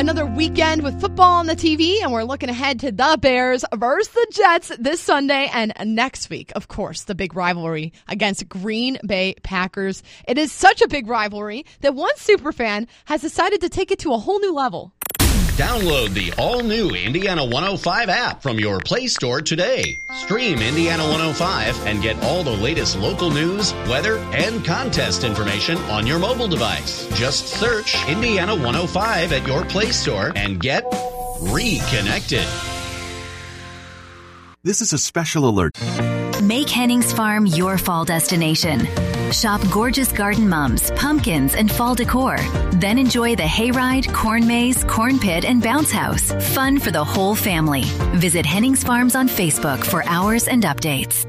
Another weekend with football on the TV, and we're looking ahead to the Bears versus the Jets this Sunday and next week. Of course, the big rivalry against Green Bay Packers. It is such a big rivalry that one superfan has decided to take it to a whole new level. Download the all-new Indiana 105 app from your Play Store today. Stream Indiana 105 and get all the latest local news, weather, and contest information on your mobile device. Just search Indiana 105 at your Play Store and get reconnected. This is a special alert. Make Hennings Farm your fall destination. Shop gorgeous garden mums, pumpkins, and fall decor. Then enjoy the hayride, corn maze, corn pit, and bounce house. Fun for the whole family. Visit Hennings Farms on Facebook for hours and updates.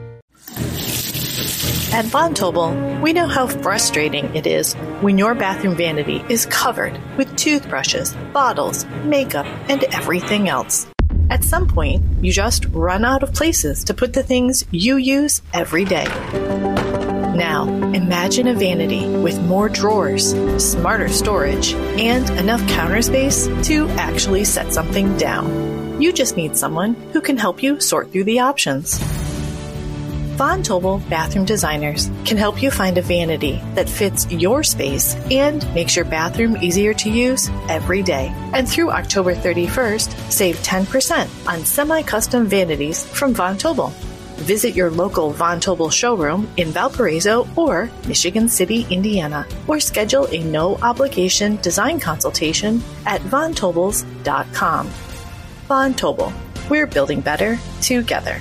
At Von Tobel, we know how frustrating it is when your bathroom vanity is covered with toothbrushes, bottles, makeup, and everything else. At some point, you just run out of places to put the things you use every day. Now, imagine a vanity with more drawers, smarter storage, and enough counter space to actually set something down. You just need someone who can help you sort through the options. Von Tobel Bathroom Designers can help you find a vanity that fits your space and makes your bathroom easier to use every day. And through October 31st, save 10% on semi-custom vanities from Von Tobel. Visit your local Von Tobel showroom in Valparaiso or Michigan City, Indiana, or schedule a no-obligation design consultation at vontobels.com. Von Tobel. We're building better together.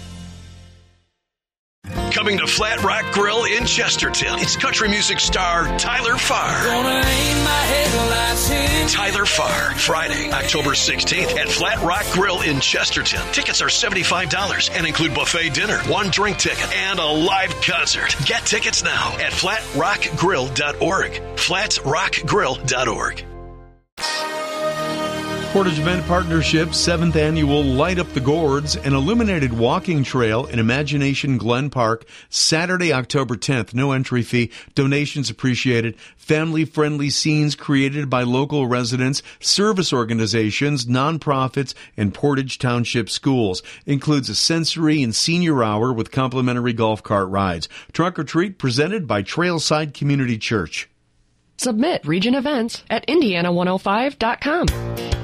Coming to Flat Rock Grill in Chesterton, it's country music star Tyler Farr. Tyler Farr, Friday, October 16th at Flat Rock Grill in Chesterton. Tickets are $75 and include buffet dinner, one drink ticket, and a live concert. Get tickets now at flatrockgrill.org. flatrockgrill.org. Portage Event Partnership's 7th annual Light Up the Gourds, an illuminated walking trail in Imagination Glen Park, Saturday, October 10th. No entry fee. Donations appreciated. Family-friendly scenes created by local residents, service organizations, nonprofits, and Portage Township schools. Includes a sensory and senior hour with complimentary golf cart rides. Trunk or treat presented by Trailside Community Church. Submit Region Events at Indiana105.com.